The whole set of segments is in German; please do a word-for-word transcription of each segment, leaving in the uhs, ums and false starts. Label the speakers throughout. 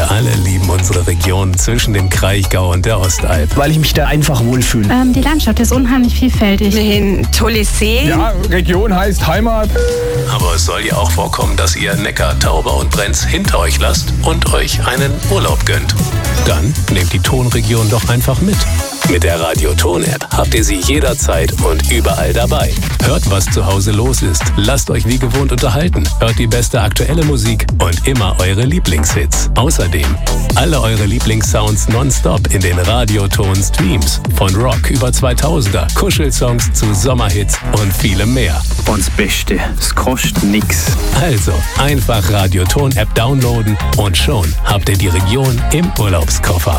Speaker 1: Wir alle lieben unsere Region zwischen dem Kraichgau und der Ostalb.
Speaker 2: Weil ich mich da einfach wohlfühle.
Speaker 3: Ähm, die Landschaft ist unheimlich vielfältig.
Speaker 4: Ein tolles See.
Speaker 5: Ja, Region heißt Heimat.
Speaker 1: Aber es soll ja auch vorkommen, dass ihr Neckar, Tauber und Brenz hinter euch lasst und euch einen Urlaub gönnt. Dann nehmt die Tonregion doch einfach mit. Mit der Radio-Ton-App habt ihr sie jederzeit und überall dabei. Hört, was zu Hause los ist. Lasst euch wie gewohnt unterhalten. Hört die beste aktuelle Musik und immer eure Lieblingshits. Außerdem alle eure Lieblingssounds nonstop in den Radio-Ton-Streams. Von Rock über zweitausender, Kuschelsongs zu Sommerhits und vielem mehr.
Speaker 2: Und das Beste, es kostet nix.
Speaker 1: Also einfach Radio-Ton-App downloaden und schon habt ihr die Region im Urlaubskoffer.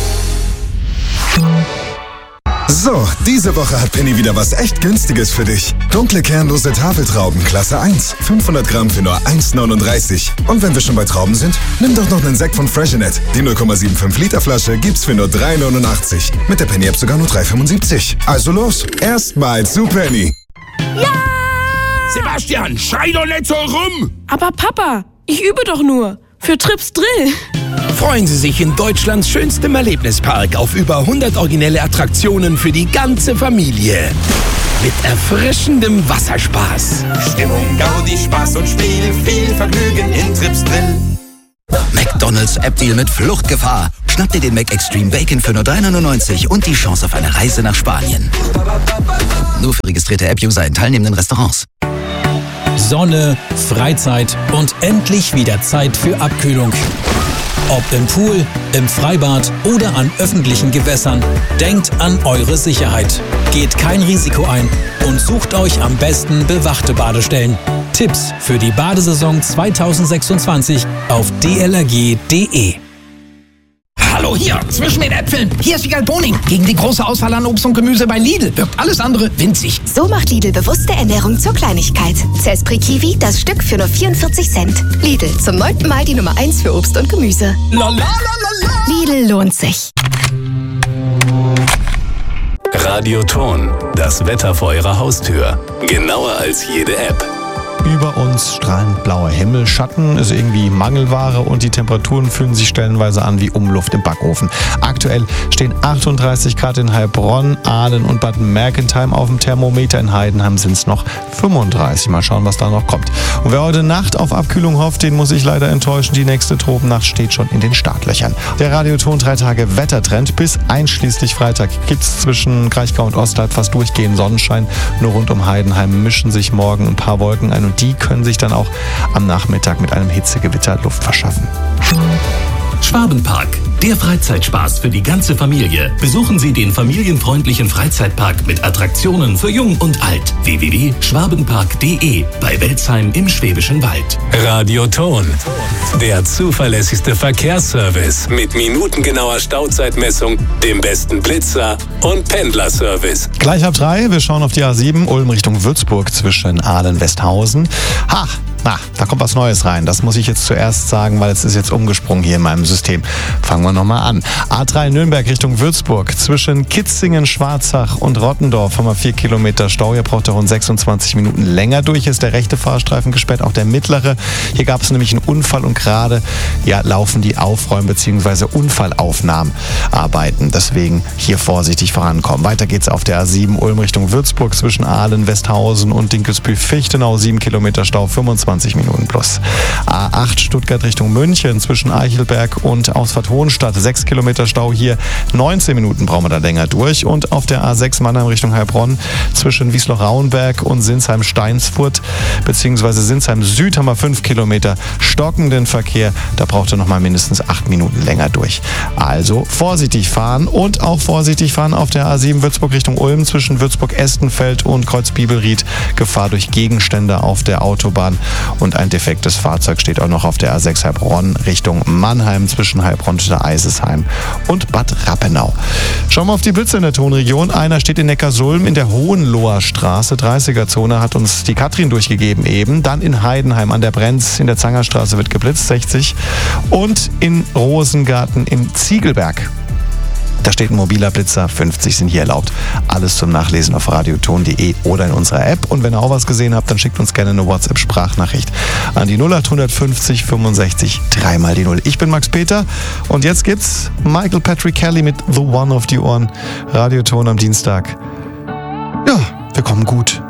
Speaker 6: So, diese Woche hat Penny wieder was echt Günstiges für dich. Dunkle kernlose Tafeltrauben, Klasse eins. fünfhundert Gramm für nur eins neununddreißig. Und wenn wir schon bei Trauben sind, nimm doch noch einen Sekt von Freshenet. Die null Komma fünfundsiebzig Liter Flasche gibt's für nur drei neunundachtzig. Mit der Penny-App sogar nur drei fünfundsiebzig. Also los, erstmal zu Penny.
Speaker 7: Ja!
Speaker 5: Sebastian, schrei doch nicht so rum!
Speaker 7: Aber Papa, ich übe doch nur. Für Trips Drill.
Speaker 8: Freuen Sie sich in Deutschlands schönstem Erlebnispark auf über hundert originelle Attraktionen für die ganze Familie. Mit erfrischendem Wasserspaß.
Speaker 9: Stimmung, Gaudi, Spaß und Spiel, viel Vergnügen in Trips Drill.
Speaker 10: McDonald's App-Deal mit Fluchtgefahr. Schnapp dir den Mac Extreme Bacon für nur drei neunundneunzig und die Chance auf eine Reise nach Spanien. Nur für registrierte App-User in teilnehmenden Restaurants.
Speaker 11: Sonne, Freizeit und endlich wieder Zeit für Abkühlung. Ob im Pool, im Freibad oder an öffentlichen Gewässern, denkt an eure Sicherheit. Geht kein Risiko ein und sucht euch am besten bewachte Badestellen. Tipps für die Badesaison zweitausendsechsundzwanzig auf d l r g punkt d e.
Speaker 12: Hallo hier, zwischen den Äpfeln. Hier ist Wiegald Boning. Gegen die große Auswahl an Obst und Gemüse bei Lidl wirkt alles andere winzig.
Speaker 13: So macht Lidl bewusste Ernährung zur Kleinigkeit. Zespri Kiwi, das Stück für nur vierundvierzig Cent. Lidl, zum neunten Mal die Nummer eins für Obst und Gemüse.
Speaker 12: La, la, la, la, la.
Speaker 13: Lidl lohnt sich.
Speaker 1: Radio-Ton, das Wetter vor eurer Haustür. Genauer als jede App.
Speaker 14: Über uns strahlend blauer Himmel, Schatten ist irgendwie Mangelware und die Temperaturen fühlen sich stellenweise an wie Umluft im Backofen. Aktuell stehen achtunddreißig Grad in Heilbronn, Aalen und Bad Mergentheim auf dem Thermometer. In Heidenheim sind es noch fünfunddreißig. Mal schauen, was da noch kommt. Und wer heute Nacht auf Abkühlung hofft, den muss ich leider enttäuschen. Die nächste Tropennacht steht schon in den Startlöchern. Der Radio-Ton drei Tage Wettertrend bis einschließlich Freitag gibt es zwischen Kraichgau und Ostalb fast durchgehend Sonnenschein. Nur rund um Heidenheim mischen sich morgen ein paar Wolken ein und die können sich dann auch am Nachmittag mit einem Hitzegewitter Luft verschaffen.
Speaker 15: Schwabenpark, der Freizeitspaß für die ganze Familie. Besuchen Sie den familienfreundlichen Freizeitpark mit Attraktionen für Jung und Alt. w w w punkt schwabenpark punkt d e bei Welzheim im Schwäbischen Wald.
Speaker 1: Radio-Ton, der zuverlässigste Verkehrsservice mit minutengenauer Stauzeitmessung, dem besten Blitzer und Pendlerservice.
Speaker 14: Gleich ab drei, wir schauen auf die A sieben, Ulm Richtung Würzburg zwischen Aalen-Westhausen. Ha! Na, da kommt was Neues rein. Das muss ich jetzt zuerst sagen, weil es ist jetzt umgesprungen hier in meinem System. Fangen wir nochmal an. A drei Nürnberg Richtung Würzburg. Zwischen Kitzingen, Schwarzach und Rottendorf haben wir vier Kilometer Stau. Hier braucht er rund sechsundzwanzig Minuten länger durch. Ist der rechte Fahrstreifen gesperrt, auch der mittlere. Hier gab es nämlich einen Unfall und gerade ja, laufen die Aufräumen- bzw. Unfallaufnahmenarbeiten. Deswegen hier vorsichtig vorankommen. Weiter geht's auf der A sieben Ulm Richtung Würzburg zwischen Aalen, Westhausen und Dinkelsbühl-Fichtenau. sieben Kilometer Stau, fünfundzwanzig Minuten plus. A acht Stuttgart Richtung München zwischen Eichelberg und Ausfahrt Hohenstadt. sechs Kilometer Stau hier. neunzehn Minuten brauchen wir da länger durch. Und auf der A sechs Mannheim Richtung Heilbronn zwischen Wiesloch-Rauenberg und Sinsheim-Steinsfurt bzw. Sinsheim-Süd haben wir fünf Kilometer stockenden Verkehr. Da braucht ihr noch mal mindestens acht Minuten länger durch. Also vorsichtig fahren und auch vorsichtig fahren auf der A sieben Würzburg Richtung Ulm zwischen Würzburg-Estenfeld und Kreuzbibelried. Gefahr durch Gegenstände auf der Autobahn. Und ein defektes Fahrzeug steht auch noch auf der A sechs Heilbronn Richtung Mannheim zwischen Heilbronn und Eisesheim und Bad Rappenau. Schauen wir auf die Blitze in der Tonregion. Einer steht in Neckarsulm in der Hohenloher Straße. dreißiger Zone hat uns die Katrin durchgegeben eben. Dann in Heidenheim an der Brenz in der Zangerstraße wird geblitzt, sechzig. Und in Rosengarten im Ziegelberg. Da steht ein mobiler Blitzer, fünfzig sind hier erlaubt. Alles zum Nachlesen auf radioton punkt de oder in unserer App. Und wenn ihr auch was gesehen habt, dann schickt uns gerne eine WhatsApp-Sprachnachricht an die null acht fünfzig fünfundsechzig dreimal die null. Ich bin Max Peter und jetzt gibt's Michael Patrick Kelly mit The One auf die Ohren. Radioton am Dienstag. Ja, wir kommen gut